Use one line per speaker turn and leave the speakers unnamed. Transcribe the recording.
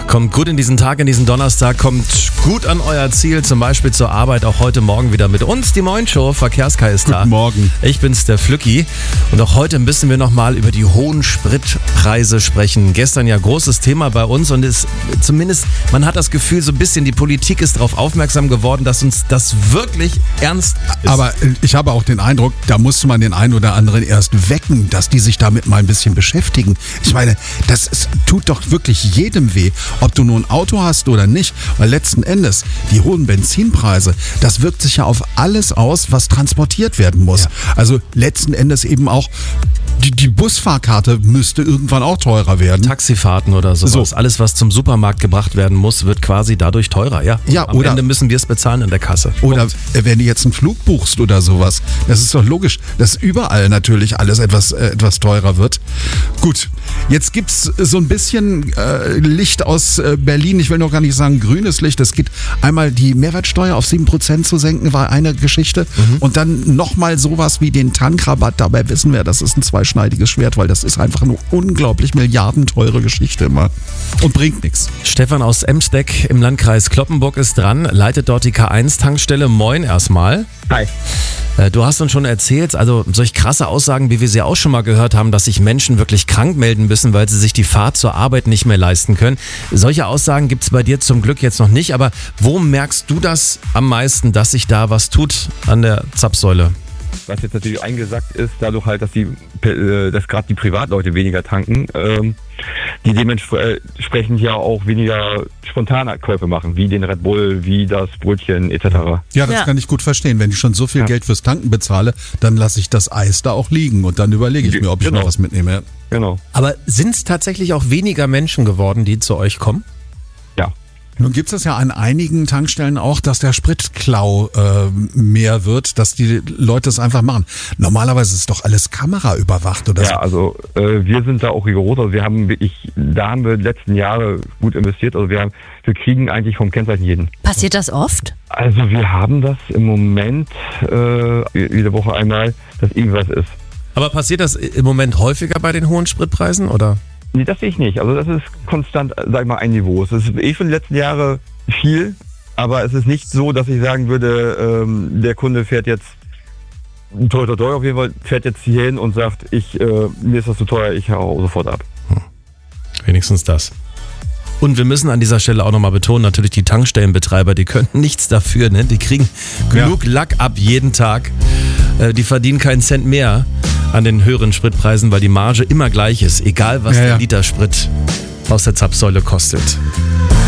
Kommt gut in diesen Tag, in diesen Donnerstag, kommt gut an euer Ziel, zum Beispiel zur Arbeit, auch heute Morgen wieder mit uns, die Moin Show, Verkehrskai ist da.
Guten Morgen.
Ich bin's, der Flücki, und auch heute müssen wir nochmal über die hohen Spritpreise sprechen. Gestern ja großes Thema bei uns und zumindest, man hat das Gefühl, so ein bisschen die Politik ist darauf aufmerksam geworden, dass uns das wirklich ernst ist.
Aber ich habe auch den Eindruck, da musste man den einen oder anderen erst wecken, dass die sich damit mal ein bisschen beschäftigen. Ich meine, tut doch wirklich jedem weh, ob du nun ein Auto hast oder nicht, weil letzten Endes die hohen Benzinpreise, das wirkt sich ja auf alles aus, was transportiert werden muss. Ja. Also letzten Endes eben auch die Busfahrkarte müsste irgendwann auch teurer werden.
Taxifahrten oder sowas. So. Alles, was zum Supermarkt gebracht werden muss, wird quasi dadurch teurer. Ja, am Ende müssen wir es bezahlen in der Kasse.
Oder wenn du jetzt einen Flug buchst oder sowas, das ist doch logisch, dass überall natürlich alles etwas teurer wird. Gut, jetzt gibt es so ein bisschen Licht aus Berlin. Ich will noch gar nicht sagen grünes Licht. Es geht einmal die Mehrwertsteuer auf 7% zu senken, war eine Geschichte. Und dann nochmal sowas wie den Tankrabatt. Dabei wissen wir, das ist ein zweischneidiges Schwert, weil das ist einfach eine unglaublich milliardenteure Geschichte immer und bringt nichts.
Stefan aus Emsteck im Landkreis Cloppenburg ist dran, leitet dort die K1-Tankstelle. Moin erstmal.
Hi.
Du hast uns schon erzählt, also solch krasse Aussagen, wie wir sie auch schon mal gehört haben, dass sich Menschen wirklich krank melden müssen, weil sie sich die Fahrt zur Arbeit nicht mehr leisten können. Solche Aussagen gibt es bei dir zum Glück jetzt noch nicht, aber wo merkst du das am meisten, dass sich da was tut an der Zapfsäule?
Was jetzt natürlich eingesackt ist, dadurch halt, dass gerade die Privatleute weniger tanken, die dementsprechend ja auch weniger spontane Käufe machen, wie den Red Bull, wie das Brötchen etc.
Ja, das kann ich gut verstehen. Wenn ich schon so viel Geld fürs Tanken bezahle, dann lasse ich das Eis da auch liegen und dann überlege ich mir, ob ich noch was mitnehme.
Genau.
Aber sind es tatsächlich auch weniger Menschen geworden, die zu euch kommen?
Ja.
Nun gibt es ja an einigen Tankstellen auch, dass der Spritklau mehr wird, dass die Leute es einfach machen. Normalerweise ist doch alles kameraüberwacht oder so.
Ja, also wir sind da auch rigoros. Also da haben wir die letzten Jahre gut investiert. Also wir kriegen eigentlich vom Kennzeichen jeden.
Passiert das oft?
Also wir haben das im Moment jede Woche einmal, dass irgendwas ist.
Aber passiert das im Moment häufiger bei den hohen Spritpreisen, oder?
Nee, das sehe ich nicht. Also das ist konstant, sag ich mal, ein Niveau. Es ist für die letzten Jahre viel, aber es ist nicht so, dass ich sagen würde, der Kunde fährt jetzt teuer auf jeden Fall, fährt jetzt hier hin und sagt, mir ist das zu teuer, ich hau sofort ab.
Wenigstens das. Und wir müssen an dieser Stelle auch nochmal betonen, natürlich die Tankstellenbetreiber, die können nichts dafür, ne? Die kriegen genug Lack ab jeden Tag. Die verdienen keinen Cent mehr an den höheren Spritpreisen, weil die Marge immer gleich ist, egal was der Liter Sprit aus der Zapfsäule kostet.